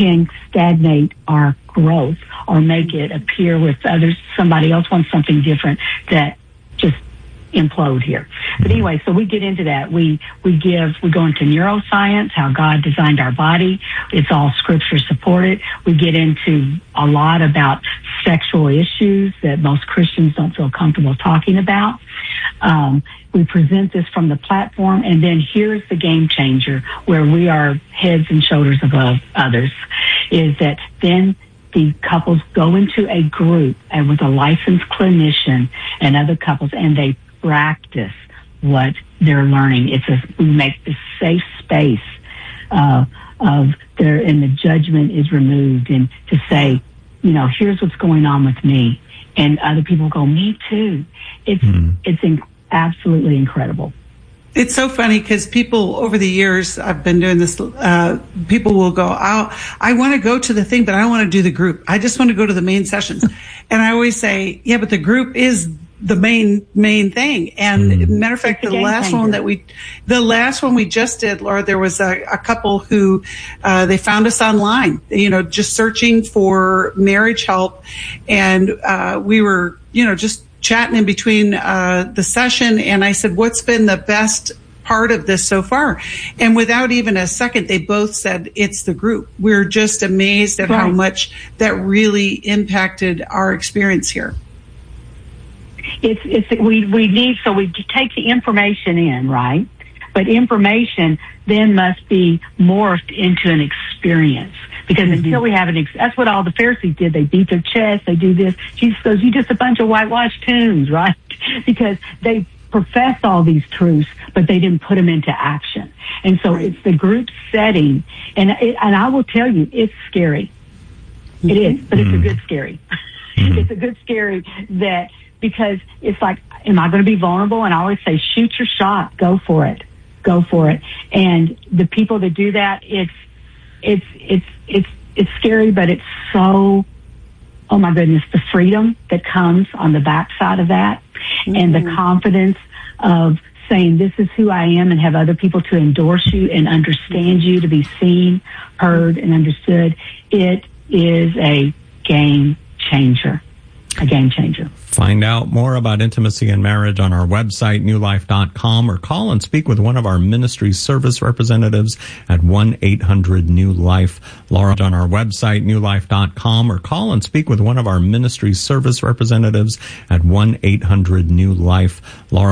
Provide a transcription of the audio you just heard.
can stagnate our growth or make it appear with others, somebody else wants something different, that just implode here. But anyway, so we get into that. We go into neuroscience, how God designed our body. It's all scripture supported. We get into a lot about sexual issues that most Christians don't feel comfortable talking about. We present this from the platform, and then here's the game changer where we are heads and shoulders above others, is that then the couples go into a group and with a licensed clinician and other couples, and they practice what they're learning. We make this safe space of there, and the judgment is removed, and to say, here's what's going on with me, and other people go, me too. It's absolutely incredible. It's so funny because people over the years, I've been doing this, people will go, I want to go to the thing, but I don't want to do the group. I just want to go to the main sessions. And I always say, yeah, but the group is the main thing. And matter of fact, the last one we just did, Laura, there was a couple who, they found us online, just searching for marriage help. And, we were, just chatting in between, the session. And I said, what's been the best part of this so far? And without even a second, they both said it's the group. We're just amazed at how much that really impacted our experience here. We take the information in, right? But information then must be morphed into an experience. Because until we have that's what all the Pharisees did. They beat their chest. They do this. Jesus goes, you just a bunch of whitewashed tombs, right? Because they profess all these truths, but they didn't put them into action. And so it's the group setting. And I will tell you, it's scary. It is, but it's a good scary. It's a good scary because it's like, am I going to be vulnerable? And I always say, shoot your shot. Go for it. Go for it. And the people that do that, it's scary, but it's so, oh my goodness, the freedom that comes on the backside of that, and the confidence of saying, this is who I am, and have other people to endorse you and understand you, to be seen, heard, and understood. It is a game changer. A game changer. Find out more about intimacy and marriage on our website, newlife.com, or call and speak with one of our ministry service representatives at 1-800-NEW-LIFE. Laura, on our website, newlife.com, or call and speak with one of our ministry service representatives at 1-800-NEW-LIFE. Laura.